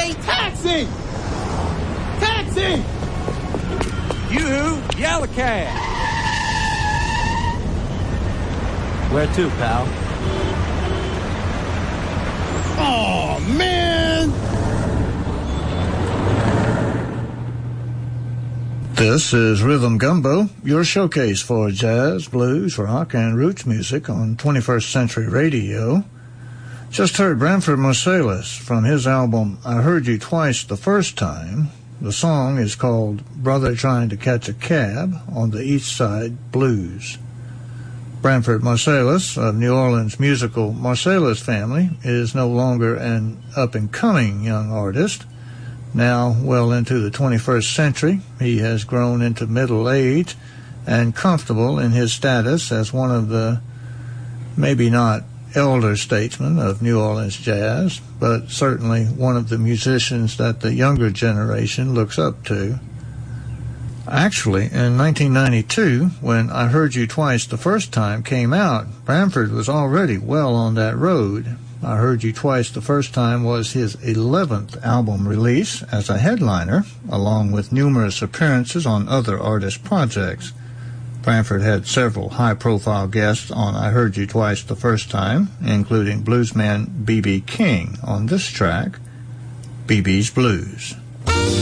Hey, taxi! Taxi! You, yell a cab. Where to, pal? Oh, man! This is Rhythm Gumbo, your showcase for jazz, blues, rock, and roots music on 21st Century Radio. Just heard Branford Marsalis from his album I Heard You Twice the First Time. The song is called Brother Trying to Catch a Cab on the East Side Blues. Branford Marsalis of New Orleans' musical Marsalis family is no longer an up-and-coming young artist. Now well into the 21st century, he has grown into middle age and comfortable in his status as one of the, maybe not elder statesmen of New Orleans jazz, but certainly one of the musicians that the younger generation looks up to. Actually, in 1992, when I Heard You Twice the First Time came out, Branford was already well on that road. I Heard You Twice the First Time was his 11th album release as a headliner, along with numerous appearances on other artist projects. Branford had several high-profile guests on I Heard You Twice the First Time, including bluesman B.B. King on this track, B.B.'s Blues.